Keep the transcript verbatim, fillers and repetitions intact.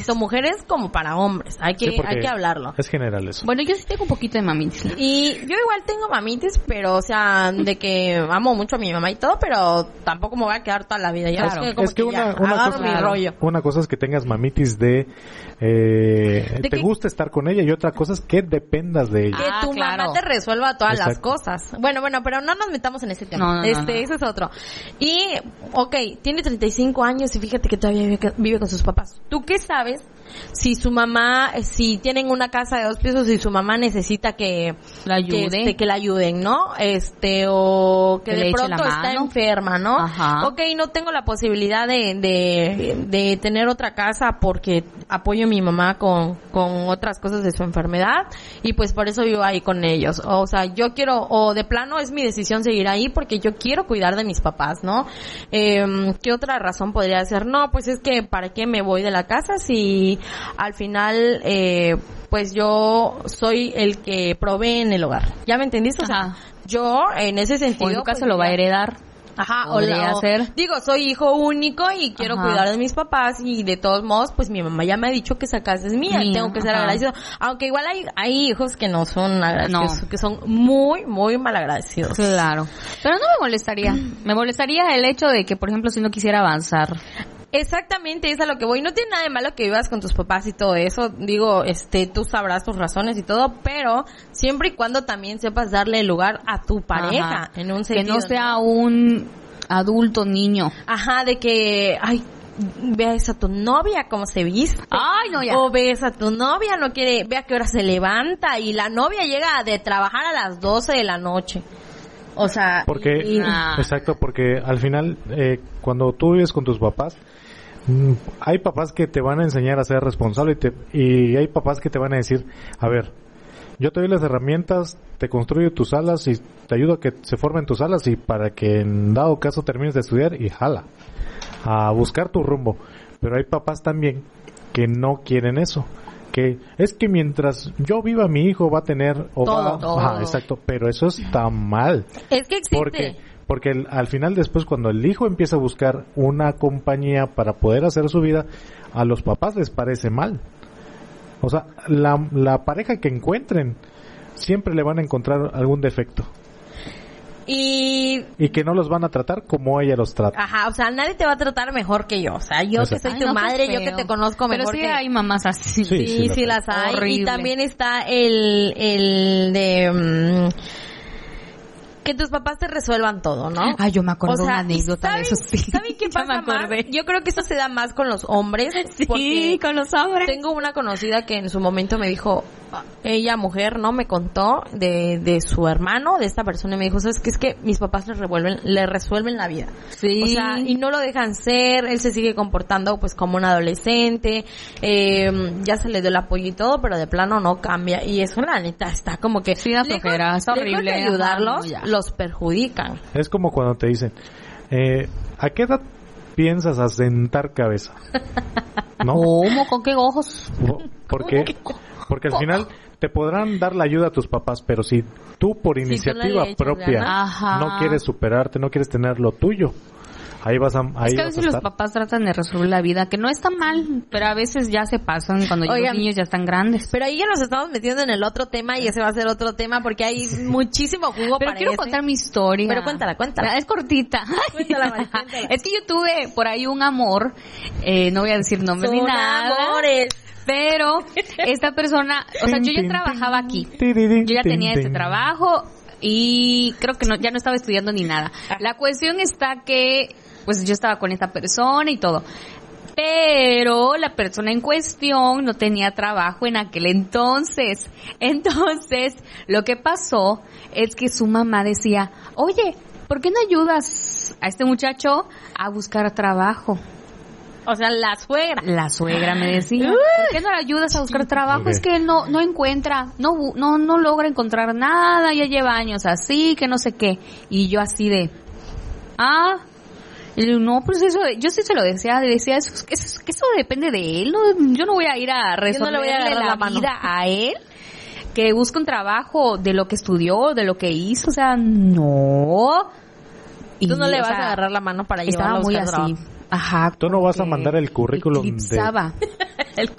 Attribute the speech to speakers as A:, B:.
A: tanto mujeres como para hombres. Hay que,
B: Sí,
A: hay que hablarlo.
B: Es general eso.
C: Bueno, yo sí tengo un poquito de mamitis.
A: Y yo igual tengo mamitis, pero, o sea, de que amo mucho a mi mamá y todo, pero tampoco me voy a quedar toda la vida. Ya
C: Claro.
A: es que, como
B: Es que
A: que
B: una,
A: ya,
B: una,
A: agarro
B: cosa,
A: mi rollo.
B: una cosa es que tengas mamitis de, eh,
A: De
B: te
A: que-
B: gusta estar con ella, y otra cosa es que dependas de ella.
A: Que
C: Ah,
A: tu
C: claro.
A: mamá te resuelva todas las
B: Exacto.
A: cosas. Bueno, bueno, pero no nos metamos en ese tema.
C: No, no, no,
A: este,
C: no.
A: ese es otro. Y, ok, tiene treinta y cinco años y fíjate que todavía vive, vive con sus papás. ¿Tú qué sabes si su mamá, si tienen una casa de dos pisos y su mamá necesita que
C: La ayude.
A: que, este, que la ayuden, ¿no? Este, o que,
C: Que le
A: de
C: eche
A: pronto
C: la
A: está
C: mano.
A: enferma, ¿no?
C: Ajá.
A: Ok, no tengo la posibilidad de, de, de tener otra casa porque apoyo a mi mamá con, con otras cosas de su enfermedad y pues por eso vivo ahí con ellos. O sea, yo quiero, o de plano es mi decisión seguir ahí porque yo quiero cuidar de mis papás, ¿no? Eh, ¿qué otra razón podría ser? No, pues es que ¿para qué me voy de la casa si al final eh, pues yo soy el que provee en el hogar? ¿Ya me entendiste? O sea,
C: Ajá.
A: yo en ese sentido...
C: O en tu caso
A: pues,
C: lo va a
A: ya-
C: heredar.
A: Ajá, o,
C: Podría
A: la- o-
C: ser.
A: digo, soy hijo único y quiero
C: Ajá.
A: cuidar de mis papás y de todos modos, pues mi mamá ya me ha dicho que esa casa es mía,
C: Mía,
A: tengo que ser
C: ajá.
A: agradecido. Aunque igual hay, hay hijos que no son agradecidos,
C: No.
A: que son muy, muy malagradecidos.
C: Claro. Pero no me molestaría. Me molestaría el hecho de que, por ejemplo, si no quisiera avanzar.
A: Exactamente, es a lo que voy. No tiene nada de malo que vivas con tus papás y todo eso. Digo, este, tú sabrás tus razones y todo, pero siempre y cuando también sepas darle lugar a tu pareja,
C: Ajá.
A: en un
C: Que
A: sentido.
C: no sea un adulto niño.
A: Ajá, de que, ay, ves a tu novia cómo se viste.
C: Ay, no, ya.
A: O ves a tu novia, no quiere, ve a qué hora se levanta y la novia llega de trabajar a las doce de la noche. O sea,
B: Porque,
A: y-
C: Ah.
B: exacto, porque al final, eh, cuando tú vives con tus papás, mm, hay papás que te van a enseñar a ser responsable y, te- y hay papás que te van a decir, a ver, yo te doy las herramientas, te construyo tus alas y te ayudo a que se formen tus alas y para que en dado caso termines de estudiar y jala, a buscar tu rumbo. Pero hay papás también que no quieren eso. Que es que mientras yo viva mi hijo va a tener o
A: Todo,
B: va,
A: todo.
B: Ajá, exacto, pero eso está mal.
A: es que existe.
B: Porque porque el- al final después cuando el hijo empieza a buscar una compañía para poder hacer su vida, a los papás les parece mal. O sea, la, la pareja que encuentren siempre le van a encontrar algún defecto
A: Y,
B: y que no los van a tratar como ella los trata.
A: ajá, o sea, nadie te va a tratar mejor que yo. O sea, yo que
B: Exacto.
A: soy
C: Ay,
A: tu
C: no, qué
A: madre, yo que
C: feo.
A: te conozco
C: Pero
A: mejor
C: sí
A: que...
C: hay mamás así.
B: Sí.
A: Sí, sí,
B: las
A: las hay.
C: Horrible.
A: Y también está el, el de... mm, que tus papás te resuelvan todo, ¿no?
C: Ay, yo me acuerdo
A: O sea,
C: de una anécdota
A: ¿saben-
C: de eso, sí.
A: ¿Saben qué
C: Ya me
A: pasa más?
C: acordé.
A: Yo creo que eso se da más con los hombres.
C: Sí,
A: porque
C: con los hombres.
A: tengo una conocida que en su momento me dijo, ella mujer, ¿no? Me contó de, de su hermano, de esta persona, y me dijo, ¿sabes qué? Es que mis papás le revuelven, le resuelven la vida.
C: Sí.
A: O sea, y no lo dejan ser, él se sigue comportando pues como un adolescente, eh, ya se le dio el apoyo y todo, pero de plano no cambia. Y eso la neta está como que...
C: Sí, da
A: lejos-
C: flojera, está
A: lejos
C: horrible,
A: de
C: ajá,
A: ayudarlos,
C: no, ya.
A: los perjudican.
B: Es como cuando te dicen, eh, ¿a qué edad piensas asentar cabeza? ¿No?
C: ¿Cómo? ¿Con qué ojos?
B: Porque, porque al final te podrán dar la ayuda a tus papás, pero si tú por
A: tú no
B: iniciativa
A: le echas
B: propia
A: ganas.
C: Ajá.
B: no quieres superarte, no quieres tener lo tuyo, ahí vas a, ahí
C: Es que a
B: vas
C: veces
B: a
C: los
B: estar.
C: papás tratan de resolver la vida, que no está mal, pero a veces ya se pasan cuando ya
A: Oigan,
C: los niños ya están grandes.
A: Pero ahí ya nos estamos metiendo en el otro tema y ese va a ser otro tema porque hay muchísimo jugo
C: Pero
A: para
C: quiero
A: ese.
C: contar mi historia.
A: Pero cuéntala, cuéntala.
C: Es cortita.
A: Cuéntala, Mari, cuéntala.
C: Es que yo tuve por ahí un amor, eh, no voy a decir nombre ni
A: Son
C: nada.
A: amores.
C: Pero esta persona, o sea, yo ya trabajaba aquí. Yo ya tenía este trabajo y creo que no, ya no estaba estudiando ni nada. La cuestión está que, pues yo estaba con esta persona y todo. Pero la persona en cuestión no tenía trabajo en aquel entonces. Entonces, lo que pasó es que su mamá decía, oye, ¿por qué no ayudas a este muchacho a buscar trabajo?
A: O sea, la suegra.
C: La suegra me decía, ¿por qué no le ayudas a buscar trabajo?
B: Ok.
C: Es que no no encuentra, no bu- no no logra encontrar nada, ya lleva años así, que no sé qué. Y yo así de, ah, y yo, no, pues eso, yo sí se lo decía, le decía, eso, eso, eso, que eso depende de él, no, yo no voy a ir a
A: Yo no le voy a
C: resolverle
A: agarrar
C: la,
A: la mano.
C: vida a él, que busque un trabajo de lo que estudió, de lo que hizo, o sea, no. Y,
A: Tú no le
C: o
A: vas
C: sea,
A: a agarrar la mano para
C: estaba
A: llevarlo a
C: muy
A: buscar
C: así.
A: trabajo.
C: Ajá.
B: Tú no vas a
C: porque
B: mandar el currículum de-
C: eclipsaba.
A: El